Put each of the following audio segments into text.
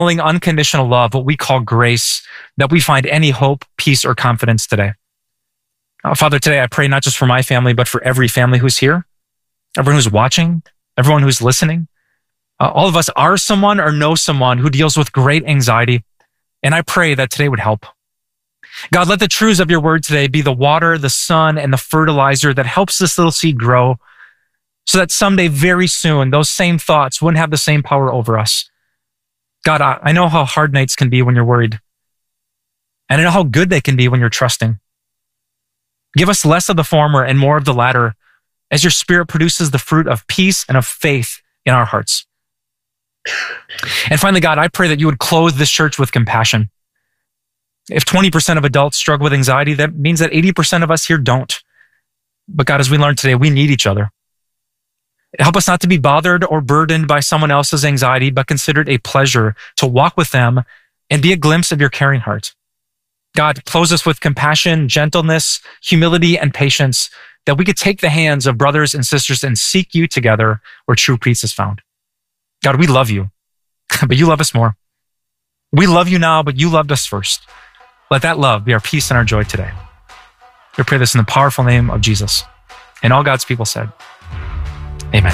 unconditional love, what we call grace, that we find any hope, peace, or confidence today. Father, today I pray not just for my family, but for every family who's here, everyone who's watching, everyone who's listening. All of us are someone or know someone who deals with great anxiety, and I pray that today would help. God, let the truths of your word today be the water, the sun, and the fertilizer that helps this little seed grow, so that someday, very soon, those same thoughts wouldn't have the same power over us. God, I know how hard nights can be when you're worried. And I know how good they can be when you're trusting. Give us less of the former and more of the latter as your Spirit produces the fruit of peace and of faith in our hearts. And finally, God, I pray that you would clothe this church with compassion. If 20% of adults struggle with anxiety, that means that 80% of us here don't. But God, as we learned today, we need each other. Help us not to be bothered or burdened by someone else's anxiety, but consider it a pleasure to walk with them and be a glimpse of your caring heart. God, clothe us with compassion, gentleness, humility, and patience, that we could take the hands of brothers and sisters and seek you together where true peace is found. God, we love you, but you love us more. We love you now, but you loved us first. Let that love be our peace and our joy today. We pray this in the powerful name of Jesus. And all God's people said, amen.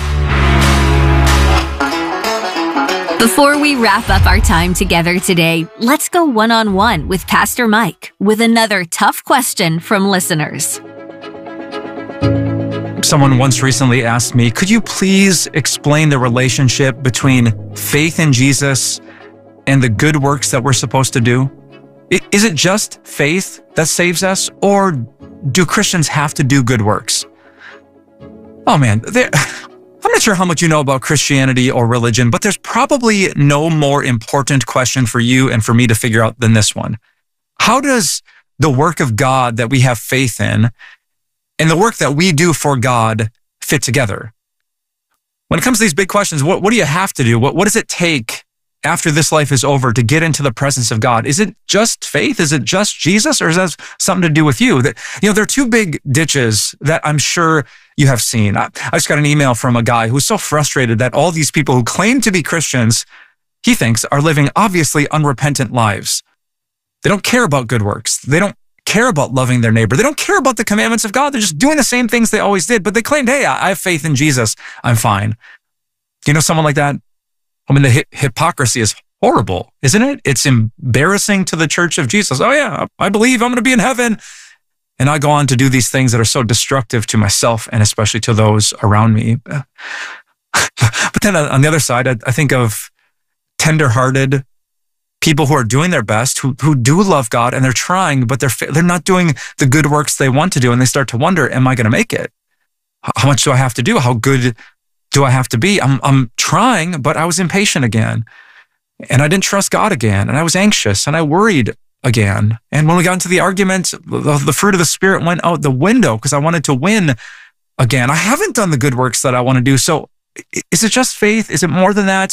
Before we wrap up our time together today, let's go one-on-one with Pastor Mike with another tough question from listeners. Someone once recently asked me, could you please explain the relationship between faith in Jesus and the good works that we're supposed to do? Is it just faith that saves us, or do Christians have to do good works? Oh man, I'm not sure how much you know about Christianity or religion, but there's probably no more important question for you and for me to figure out than this one. How does the work of God that we have faith in and the work that we do for God fit together? When it comes to these big questions, what do you have to do? What does it take after this life is over to get into the presence of God? Is it just faith? Is it just Jesus? Or is that something to do with you? There are two big ditches that I'm sure you have seen. I just got an email from a guy who's so frustrated that all these people who claim to be Christians, he thinks, are living obviously unrepentant lives. They don't care about good works. They don't care about loving their neighbor. They don't care about the commandments of God. They're just doing the same things they always did, but they claimed, hey, I have faith in Jesus. I'm fine. You know someone like that? I mean, the hypocrisy is horrible, isn't it? It's embarrassing to the Church of Jesus. Oh yeah, I believe I'm going to be in heaven. And I go on to do these things that are so destructive to myself and especially to those around me. But then on the other side, I think of tender-hearted people who are doing their best, who do love God and they're trying, but they're not doing the good works they want to do. And they start to wonder, am I going to make it? How much do I have to do? How good do I have to be? I'm trying, but I was impatient again. And I didn't trust God again. And I was anxious and I worried again. And when we got into the argument, the fruit of the Spirit went out the window because I wanted to win again. I haven't done the good works that I want to do. So is it just faith? Is it more than that?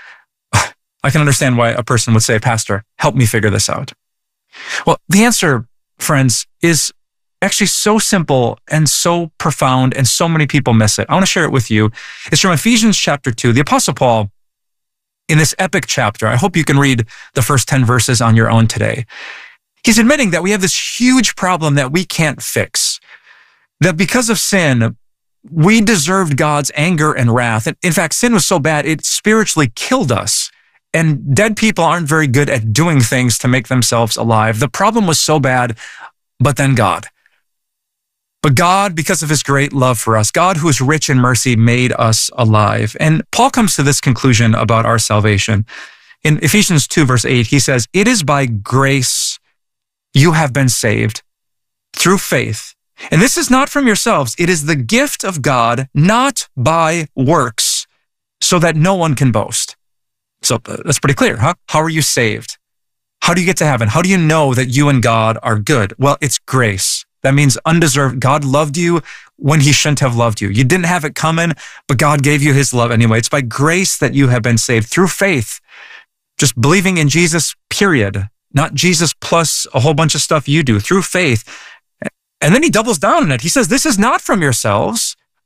I can understand why a person would say, Pastor, help me figure this out. Well, the answer, friends, is actually so simple and so profound, and so many people miss it. I want to share it with you. It's from Ephesians chapter 2. The Apostle Paul, in this epic chapter, I hope you can read the first 10 verses on your own today. He's admitting that we have this huge problem that we can't fix, that because of sin, we deserved God's anger and wrath. In fact, sin was so bad, it spiritually killed us. And dead people aren't very good at doing things to make themselves alive. The problem was so bad, but then God. But God, because of his great love for us, God who is rich in mercy, made us alive. And Paul comes to this conclusion about our salvation. In Ephesians 2, verse 8, he says, "It is by grace you have been saved through faith. And this is not from yourselves. It is the gift of God, not by works, so that no one can boast." So that's pretty clear, huh? How are you saved? How do you get to heaven? How do you know that you and God are good? Well, it's grace. That means undeserved. God loved you when he shouldn't have loved you. You didn't have it coming, but God gave you his love anyway. It's by grace that you have been saved through faith. Just believing in Jesus, period. Not Jesus plus a whole bunch of stuff you do, through faith. And then he doubles down on it. He says, this is not from yourselves.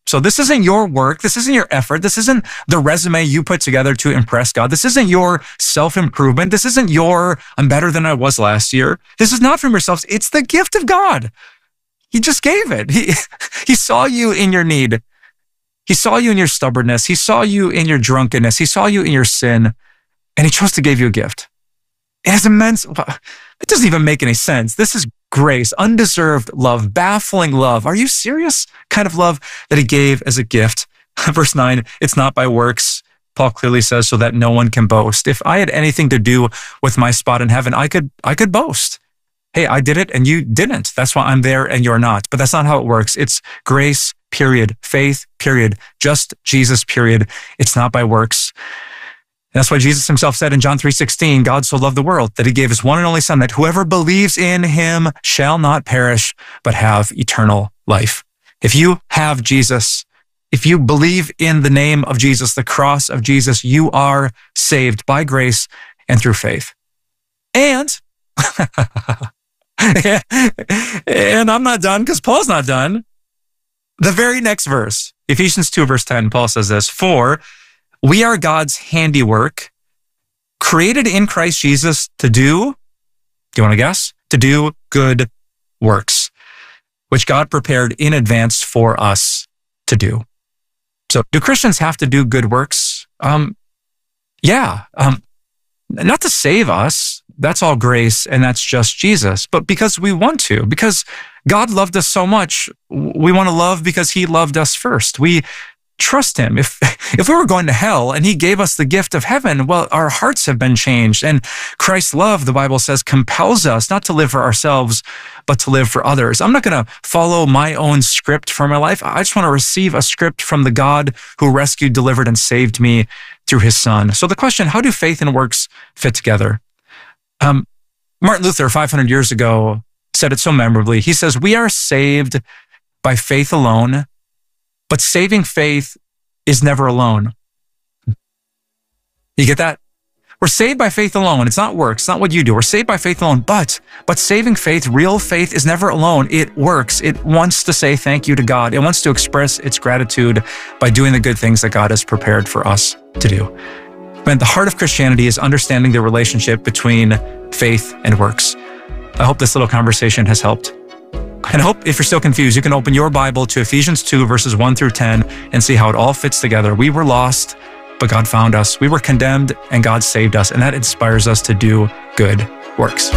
So this isn't your work. This isn't your effort. This isn't the resume you put together to impress God. This isn't your self-improvement. This isn't your, I'm better than I was last year. This is not from yourselves. It's the gift of God. He just gave it. He saw you in your need. He saw you in your stubbornness. He saw you in your drunkenness. He saw you in your sin, and he chose to give you a gift. It has immense, it doesn't even make any sense. This is grace, undeserved love, baffling love. Are you serious? Kind of love that he gave as a gift. Verse 9, it's not by works, Paul clearly says, so that no one can boast. If I had anything to do with my spot in heaven, I could boast. Hey, I did it and you didn't. That's why I'm there and you're not. But that's not how it works. It's grace, period. Faith, period. Just Jesus, period. It's not by works. That's why Jesus himself said in John 3:16, God so loved the world that he gave his one and only son, that whoever believes in him shall not perish, but have eternal life. If you have Jesus, if you believe in the name of Jesus, the cross of Jesus, you are saved by grace and through faith. And, and I'm not done because Paul's not done. The very next verse, Ephesians 2 verse 10, Paul says this, for we are God's handiwork, created in Christ Jesus to do you want to guess? To do good works, which God prepared in advance for us to do. So do Christians have to do good works? Yeah. Not to save us. That's all grace and that's just Jesus. But because we want to, because God loved us so much, we want to love because he loved us first. We trust him. If we were going to hell and he gave us the gift of heaven, well, our hearts have been changed. And Christ's love, the Bible says, compels us not to live for ourselves, but to live for others. I'm not going to follow my own script for my life. I just want to receive a script from the God who rescued, delivered, and saved me through his son. So the question, how do faith and works fit together? Martin Luther, 500 years ago, said it so memorably. He says, we are saved by faith alone, but saving faith is never alone. You get that? We're saved by faith alone. It's not works. It's not what you do. We're saved by faith alone. But saving faith, real faith, is never alone. It works. It wants to say thank you to God. It wants to express its gratitude by doing the good things that God has prepared for us to do. And the heart of Christianity is understanding the relationship between faith and works. I hope this little conversation has helped. And I hope if you're still confused, you can open your Bible to Ephesians 2, verses 1 through 10, and see how it all fits together. We were lost, but God found us. We were condemned, and God saved us. And that inspires us to do good works.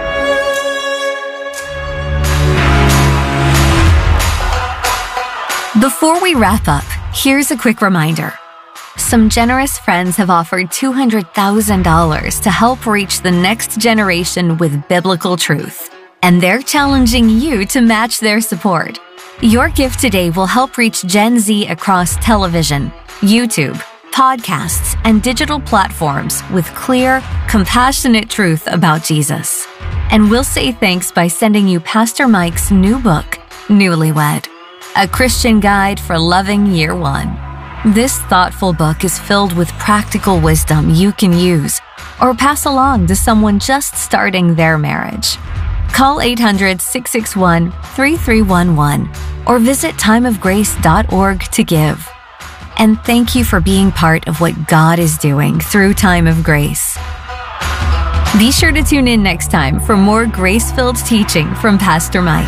Before we wrap up, here's a quick reminder. Some generous friends have offered $200,000 to help reach the next generation with biblical truth. And they're challenging you to match their support. Your gift today will help reach Gen Z across television, YouTube, podcasts, and digital platforms with clear, compassionate truth about Jesus. And we'll say thanks by sending you Pastor Mike's new book, Newlywed, a Christian guide for loving year one. This thoughtful book is filled with practical wisdom you can use or pass along to someone just starting their marriage. Call 800-661-3311 or visit timeofgrace.org to give. And thank you for being part of what God is doing through Time of Grace. Be sure to tune in next time for more grace-filled teaching from Pastor Mike.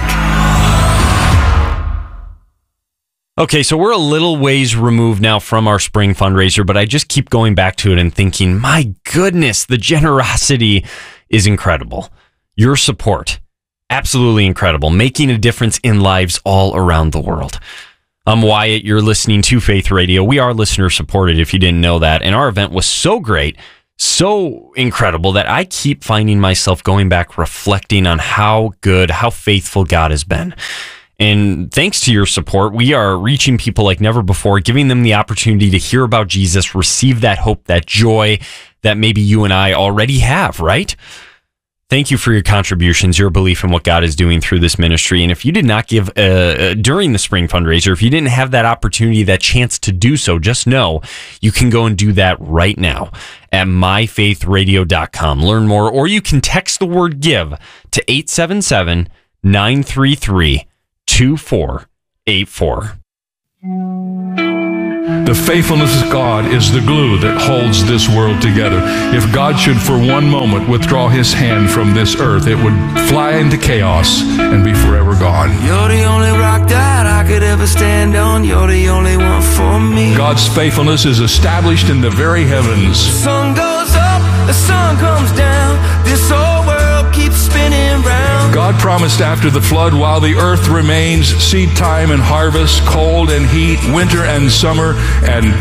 Okay, so we're a little ways removed now from our spring fundraiser, but I just keep going back to it and thinking, my goodness, the generosity is incredible. Your support, absolutely incredible, making a difference in lives all around the world. I'm Wyatt, you're listening to Faith Radio. We are listener supported, if you didn't know that, and our event was so great, so incredible that I keep finding myself going back, reflecting on how good, how faithful God has been. And thanks to your support, we are reaching people like never before, giving them the opportunity to hear about Jesus, receive that hope, that joy that maybe you and I already have, right? Thank you for your contributions, your belief in what God is doing through this ministry. And if you did not give during the spring fundraiser, if you didn't have that opportunity, that chance to do so, just know you can go and do that right now at myfaithradio.com. Learn more, or you can text the word give to 877-933-2484. The faithfulness of God is the glue that holds this world together. If God should for one moment withdraw his hand from this earth, it would fly into chaos and be forever gone. You're the only rock that I could ever stand on. You're the only one for me. God's faithfulness is established in the very heavens. The sun goes up, the sun comes down. This whole world keeps spinning round. God promised after the flood, while the earth remains, seed time and harvest, cold and heat, winter and summer, and